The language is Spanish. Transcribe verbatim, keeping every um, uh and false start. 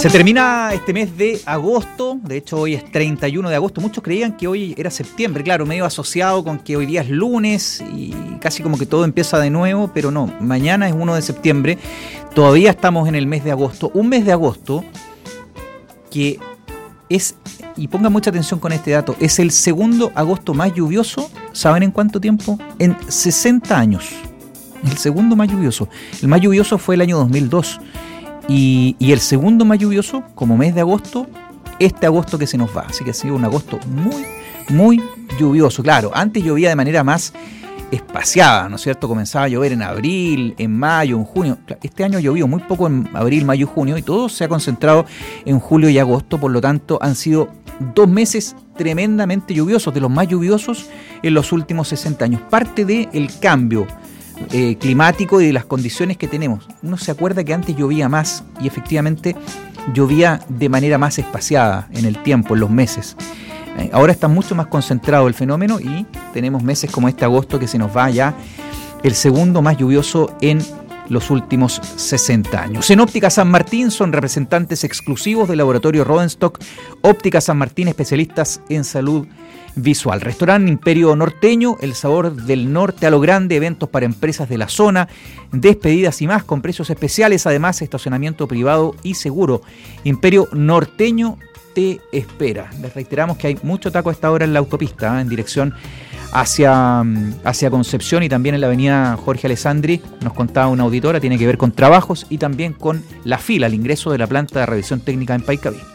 Se termina este mes de agosto, de hecho hoy es treinta y uno de agosto, muchos creían que hoy era septiembre, claro, medio asociado con que hoy día es lunes y casi como que todo empieza de nuevo, pero no, mañana es uno de septiembre, todavía estamos en el mes de agosto, un mes de agosto que es, y pongan mucha atención con este dato, es el segundo agosto más lluvioso, ¿saben en cuánto tiempo? En sesenta años, el segundo más lluvioso, el más lluvioso fue el año dos mil dos. Y, y el segundo más lluvioso, como mes de agosto, este agosto que se nos va. Así que ha sido un agosto muy, muy lluvioso. Claro, antes llovía de manera más espaciada, ¿no es cierto? Comenzaba a llover en abril, en mayo, en junio. Este año llovió muy poco en abril, mayo y junio y todo se ha concentrado en julio y agosto. Por lo tanto, han sido dos meses tremendamente lluviosos, de los más lluviosos en los últimos sesenta años. Parte del cambio Eh, climático y de las condiciones que tenemos. Uno se acuerda que antes llovía más y efectivamente llovía de manera más espaciada en el tiempo, en los meses. Eh, ahora está mucho más concentrado el fenómeno y tenemos meses como este agosto que se nos va ya el segundo más lluvioso en los últimos sesenta años. En Óptica San Martín son representantes exclusivos del laboratorio Rodenstock. Óptica San Martín, especialistas en salud visual. Restaurante Imperio Norteño, el sabor del norte a lo grande, eventos para empresas de la zona, despedidas y más con precios especiales, además estacionamiento privado y seguro. Imperio Norteño te espera. Les reiteramos que hay mucho taco a esta hora en la autopista, ¿eh? En dirección hacia, hacia Concepción y también en la avenida Jorge Alessandri. Nos contaba una auditora, tiene que ver con trabajos y también con la fila, el ingreso de la planta de revisión técnica en Paicaví.